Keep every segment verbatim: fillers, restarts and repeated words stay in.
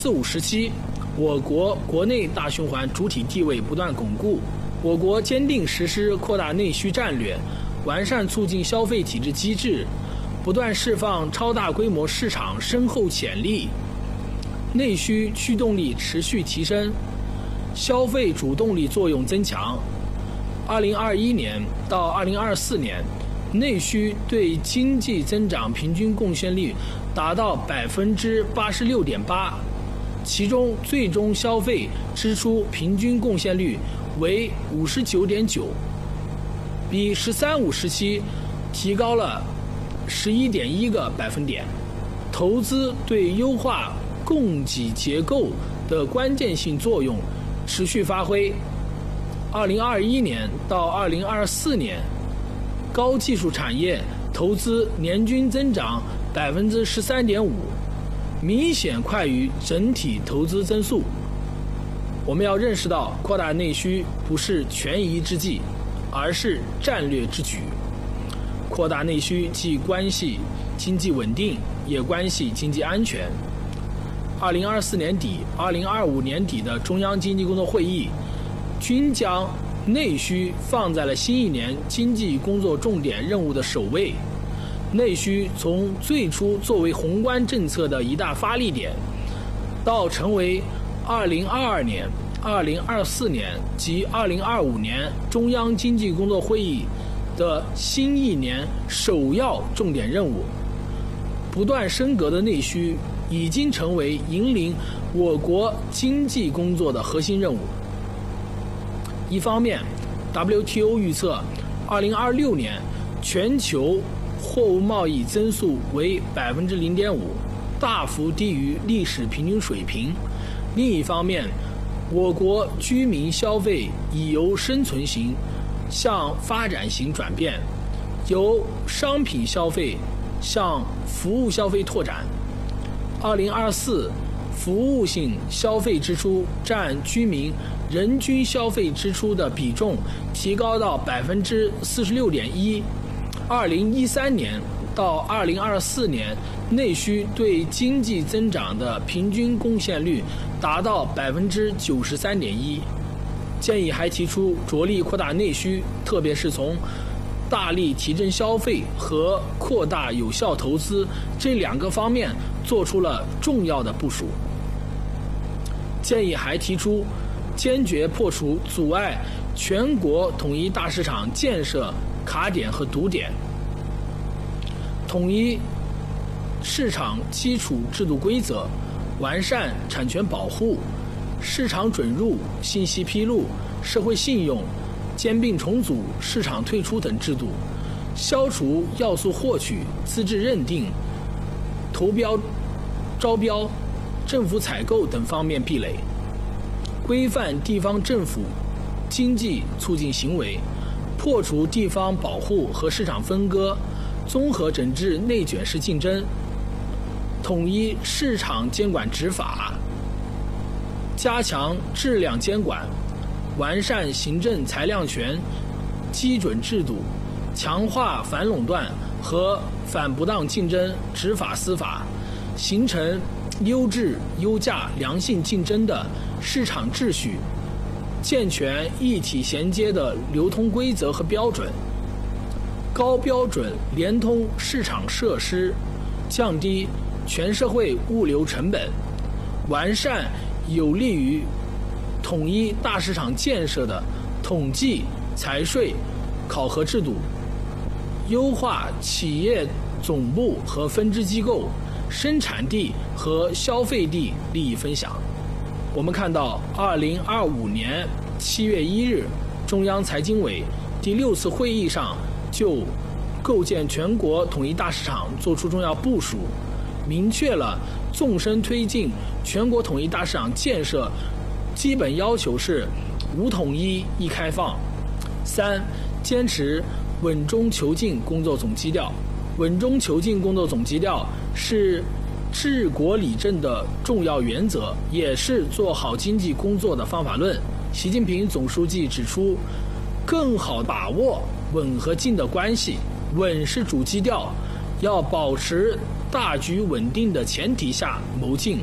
四五时期，我国国内大循环主体地位不断巩固，我国坚定实施扩大内需战略，完善促进消费体制机制，不断释放超大规模市场深厚潜力，内需驱动力持续提升，消费主动力作用增强。二零二一年到二零二四年，内需对经济增长平均贡献率达到百分之八十六点八，其中最终消费支出平均贡献率为五十九点九，比“十三五”时期提高了十一点一个百分点。投资对优化供给结构的关键性作用持续发挥。二零二一年到二零二四年，高技术产业投资年均增长百分之十三点五，明显快于整体投资增速。我们要认识到，扩大内需不是权宜之计，而是战略之举。扩大内需既关系经济稳定，也关系经济安全。二零二四年底、二零二五年底的中央经济工作会议均将内需放在了新一年经济工作重点任务的首位。内需从最初作为宏观政策的一大发力点，到成为二零二二年、二零二四年及二零二五年中央经济工作会议的新一年首要重点任务。不断升格的内需已经成为引领我国经济工作的核心任务。一方面 ，W T O 预测二零二六年全球货物贸易增速为百分之零点五，大幅低于历史平均水平。另一方面，我国居民消费已由生存型向发展型转变，由商品消费向服务消费拓展。二零二四服务性消费支出占居民人均消费支出的比重提高到百分之四十六点一。二零一三年到二零二四年，内需对经济增长的平均贡献率达到百分之九十三点一。建议还提出着力扩大内需，特别是从大力提振消费和扩大有效投资这两个方面做出了重要的部署。建议还提出坚决破除阻碍全国统一大市场建设卡点和堵点，统一市场基础制度规则，完善产权保护、市场准入、信息披露、社会信用、兼并重组、市场退出等制度，消除要素获取、资质认定、投标、招标、政府采购等方面壁垒，规范地方政府经济促进行为，破除地方保护和市场分割，综合整治内卷式竞争，统一市场监管执法，加强质量监管，完善行政裁量权基准制度，强化反垄断和反不当竞争执法司法，形成优质、优价、良性竞争的市场秩序，健全一体衔接的流通规则和标准，高标准联通市场设施，降低全社会物流成本，完善有利于统一大市场建设的统计、财税、考核制度，优化企业总部和分支机构、生产地和消费地利益分享。我们看到，二零二五年七月一日，中央财经委第六次会议上就构建全国统一大市场作出重要部署，明确了纵深推进全国统一大市场建设基本要求是五统一一开放。三、坚持稳中求进工作总基调。稳中求进工作总基调是治国理政的重要原则，也是做好经济工作的方法论。习近平总书记指出，更好把握稳和进的关系，稳是主基调，要保持大局稳定的前提下谋进，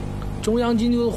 中央经济